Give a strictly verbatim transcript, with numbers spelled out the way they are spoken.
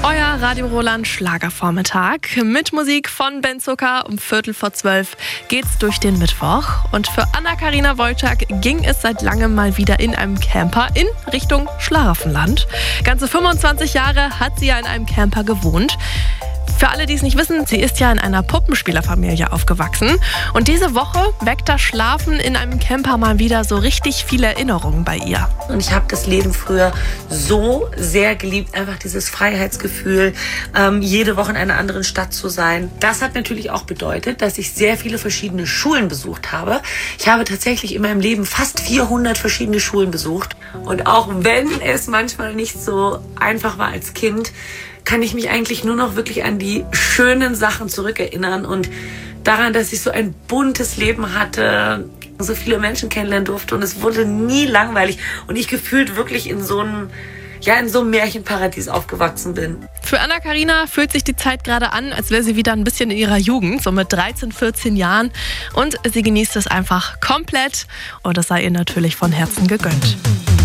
Euer Radio Roland Schlagervormittag mit Musik von Ben Zucker. Um Viertel vor zwölf geht's durch den Mittwoch. Und für Anna-Karina Wojcik ging es seit langem mal wieder in einem Camper in Richtung Schlaraffenland. Ganze fünfundzwanzig Jahre hat sie ja in einem Camper gewohnt. Für alle, die es nicht wissen, sie ist ja in einer Puppenspielerfamilie aufgewachsen. Und diese Woche weckt das Schlafen in einem Camper mal wieder so richtig viele Erinnerungen bei ihr. Und ich habe das Leben früher so sehr geliebt, einfach dieses Freiheitsgefühl, ähm, jede Woche in einer anderen Stadt zu sein. Das hat natürlich auch bedeutet, dass ich sehr viele verschiedene Schulen besucht habe. Ich habe tatsächlich in meinem Leben fast vierhundert verschiedene Schulen besucht. Und auch wenn es manchmal nicht so einfach war als Kind, kann ich mich eigentlich nur noch wirklich an die schönen Sachen zurückerinnern und daran, dass ich so ein buntes Leben hatte, so viele Menschen kennenlernen durfte und es wurde nie langweilig und ich gefühlt wirklich in so einem, ja, in so einem Märchenparadies aufgewachsen bin. Für Anna-Karina fühlt sich die Zeit gerade an, als wäre sie wieder ein bisschen in ihrer Jugend, so mit dreizehn, vierzehn Jahren. Und sie genießt es einfach komplett und das sei ihr natürlich von Herzen gegönnt.